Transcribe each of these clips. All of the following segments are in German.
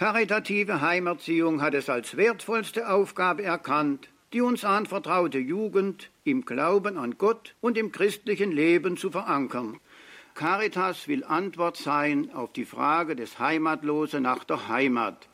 Karitative Heimerziehung hat es als wertvollste Aufgabe erkannt, die uns anvertraute Jugend im Glauben an Gott und im christlichen Leben zu verankern. Caritas will Antwort sein auf die Frage des Heimatlosen nach der Heimat.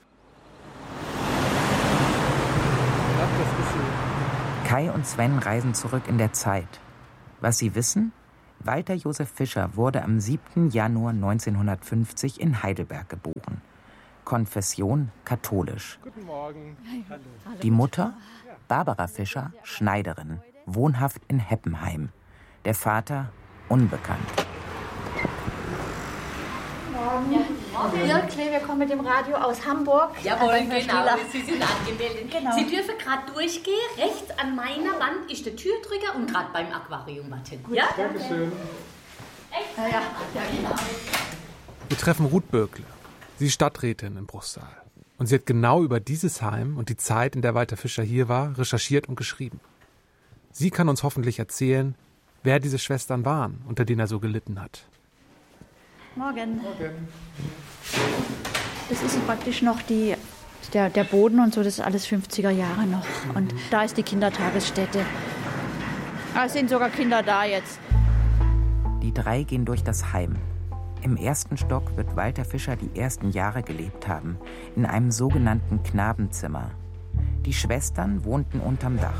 Kai und Sven reisen zurück in der Zeit. Was sie wissen? Walter Josef Fischer wurde am 7. Januar 1950 in Heidelberg geboren. Konfession katholisch. Guten Morgen. Die Mutter, Barbara Fischer, Schneiderin, wohnhaft in Heppenheim. Der Vater, unbekannt. Ja, wir kommen mit dem Radio aus Hamburg. Jawohl, genau, Sie sind angemeldet. Genau. Sie dürfen gerade durchgehen. Rechts an meiner Wand ist der Türdrücker und gerade beim Aquarium warten. Ja? Dankeschön. Ja, genau. Wir treffen Ruth Böckle. Sie ist Stadträtin in Bruchsal. Und sie hat genau über dieses Heim und die Zeit, in der Walter Fischer hier war, recherchiert und geschrieben. Sie kann uns hoffentlich erzählen, wer diese Schwestern waren, unter denen er so gelitten hat. Morgen. Das ist praktisch noch der Boden und so, das ist alles 50er Jahre noch. Und da ist die Kindertagesstätte. Es sind sogar Kinder da jetzt. Die drei gehen durch das Heim. Im ersten Stock wird Walter Fischer die ersten Jahre gelebt haben, in einem sogenannten Knabenzimmer. Die Schwestern wohnten unterm Dach.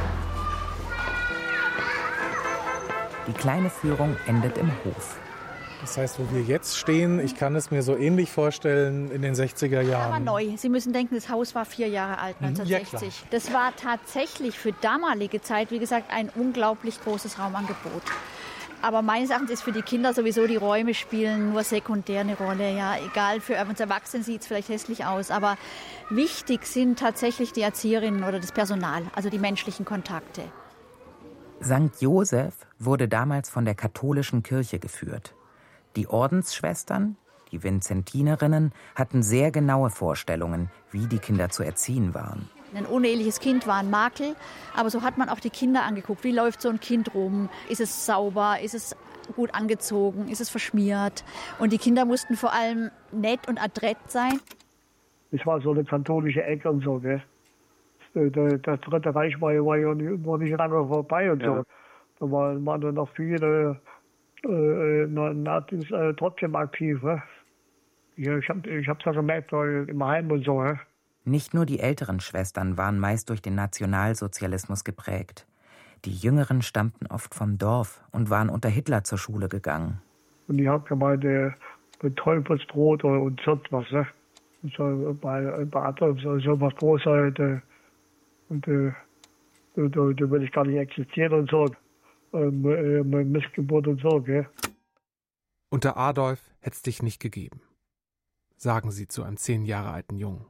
Die kleine Führung endet im Hof. Das heißt, wo wir jetzt stehen, ich kann es mir so ähnlich vorstellen in den 60er Jahren. Aber neu. Sie müssen denken, das Haus war 4 Jahre alt, 1960. Ja, das war tatsächlich für damalige Zeit, wie gesagt, ein unglaublich großes Raumangebot. Aber meines Erachtens ist für die Kinder sowieso, die Räume spielen nur sekundär eine Rolle. Ja, egal, für uns Erwachsene sieht es vielleicht hässlich aus, aber wichtig sind tatsächlich die Erzieherinnen oder das Personal, also die menschlichen Kontakte. St. Joseph wurde damals von der katholischen Kirche geführt. Die Ordensschwestern, die Vinzentinerinnen, hatten sehr genaue Vorstellungen, wie die Kinder zu erziehen waren. Ein uneheliches Kind war ein Makel, aber so hat man auch die Kinder angeguckt. Wie läuft so ein Kind rum? Ist es sauber? Ist es gut angezogen? Ist es verschmiert? Und die Kinder mussten vor allem nett und adrett sein. Das war so eine katholische Ecke und so, gell? Das Dritte Reich war ja noch nicht lange vorbei und so. Da waren noch viele Nazis trotzdem aktiv. Ne? Ich hab's ja gemerkt im Heim und so. Ne? Nicht nur die älteren Schwestern waren meist durch den Nationalsozialismus geprägt. Die Jüngeren stammten oft vom Dorf und waren unter Hitler zur Schule gegangen. Und die haben gemeint, mit Teufelsbrot und sonst was. Ne? Und so, bei Adolf so was Großes und da will ich gar nicht existieren und so. Missgeburt und so, gell? Unter Adolf hätte es dich nicht gegeben, sagen sie zu einem 10 Jahre alten Jungen.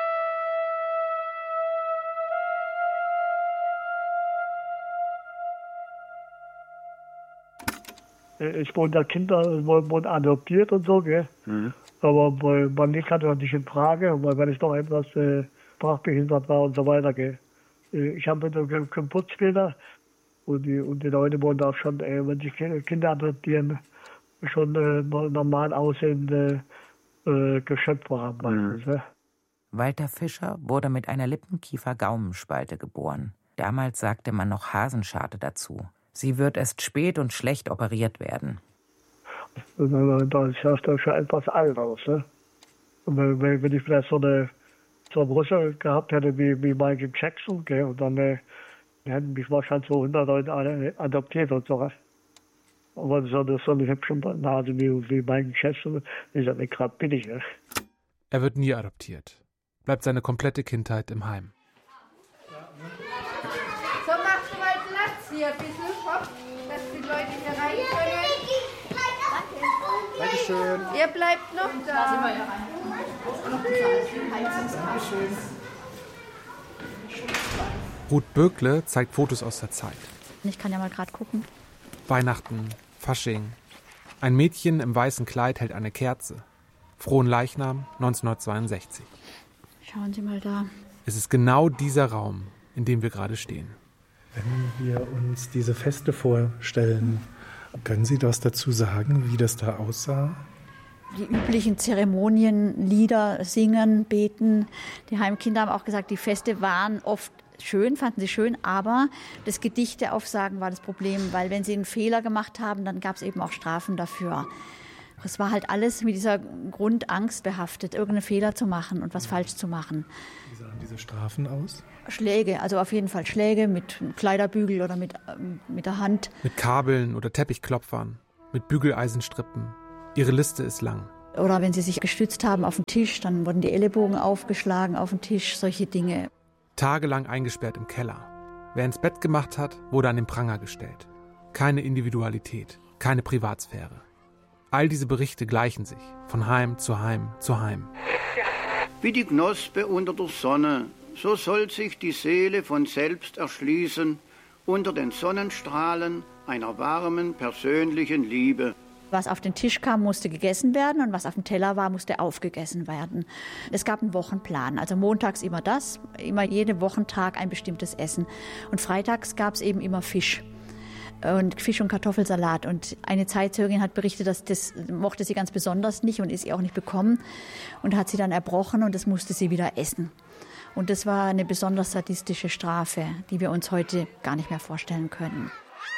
Ich wurde Kinder wurden adoptiert und so, gell? Mhm. Aber man liegt halt nicht in Frage, weil wenn ich noch etwas sprachbehindert war und so weiter, gell? Ich habe mit einem Putzfehler und die Leute wurden auch schon, wenn sich Kinder adoptieren, schon normal aussehende Geschöpfe haben. Meistens, ne? Walter Fischer wurde mit einer Lippenkiefer-Gaumenspalte geboren. Damals sagte man noch Hasenscharte dazu. Sie wird erst spät und schlecht operiert werden. Das schaut doch schon etwas alt aus. Ne? Und wenn ich vielleicht so eine Brüste gehabt hätte wie Michael Jackson, okay, und dann hätten mich wahrscheinlich so 100 Leute adoptiert und so. Aber so eine hübsche Nase wie Michael Jackson ist ja nicht gerade billig. Ne? Er wird nie adoptiert. Bleibt seine komplette Kindheit im Heim. So, machst du mal Platz hier ein bisschen, hopp, dass die Leute hier rein können. Dankeschön. Ihr bleibt noch da. Da sind wir ja rein. Dankeschön. Ruth Böckle zeigt Fotos aus der Zeit. Ich kann ja mal gerade gucken. Weihnachten, Fasching. Ein Mädchen im weißen Kleid hält eine Kerze. Fronleichnam 1962. Schauen Sie mal da. Es ist genau dieser Raum, in dem wir gerade stehen. Wenn wir uns diese Feste vorstellen, können Sie das dazu sagen, wie das da aussah? die üblichen Zeremonien, Lieder singen, beten. Die Heimkinder haben auch gesagt, die Feste waren oft schön, fanden sie schön, aber das Gedichteaufsagen war das Problem, weil wenn sie einen Fehler gemacht haben, dann gab es eben auch Strafen dafür. Es war halt alles mit dieser Grundangst behaftet, irgendeinen Fehler zu machen und was falsch zu machen. Wie sahen diese Strafen aus? Schläge, also auf jeden Fall Schläge mit Kleiderbügel oder mit der Hand. Mit Kabeln oder Teppichklopfern, mit Bügeleisenstrippen. Ihre Liste ist lang. Oder wenn sie sich gestützt haben auf den Tisch, dann wurden die Ellenbogen aufgeschlagen auf den Tisch, solche Dinge. Tagelang eingesperrt im Keller. Wer ins Bett gemacht hat, wurde an den Pranger gestellt. Keine Individualität, keine Privatsphäre. All diese Berichte gleichen sich, von Heim zu Heim zu Heim. Wie die Knospe unter der Sonne, so soll sich die Seele von selbst erschließen unter den Sonnenstrahlen einer warmen, persönlichen Liebe. Was auf den Tisch kam, musste gegessen werden und was auf dem Teller war, musste aufgegessen werden. Es gab einen Wochenplan, also montags immer das, immer jeden Wochentag ein bestimmtes Essen. Und freitags gab es eben immer Fisch. Und Fisch und Kartoffelsalat. Und eine Zeitzeugin hat berichtet, dass das mochte sie ganz besonders nicht und ist ihr auch nicht bekommen. Und hat sie dann erbrochen und das musste sie wieder essen. Und das war eine besonders sadistische Strafe, die wir uns heute gar nicht mehr vorstellen können.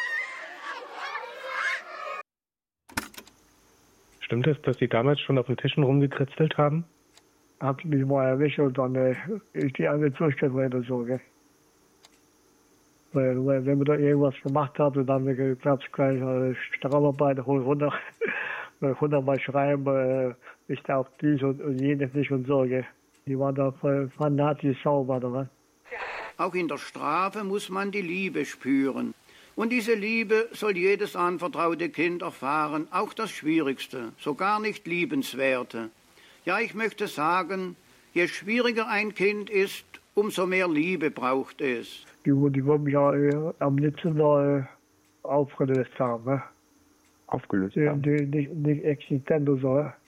Stimmt es, dass Sie damals schon auf den Tischen rumgekritzelt haben? Hab mich mal erwischt und dann ist die andere Zustand weiter so, gell? Weil wenn man da irgendwas gemacht hat und dann gab es gleich Strafarbeit, hol runter, 100-mal schreiben, ich darf dies und jenes nicht und so, gell? Die waren da voll fanatisch sauber, oder? Auch in der Strafe muss man die Liebe spüren. Und diese Liebe soll jedes anvertraute Kind erfahren, auch das Schwierigste, sogar nicht Liebenswerte. Ja, ich möchte sagen, je schwieriger ein Kind ist, umso mehr Liebe braucht es. Die wollen mich ja am liebsten noch aufgelöst haben. Ne? Aufgelöst Die haben? nicht existent und so.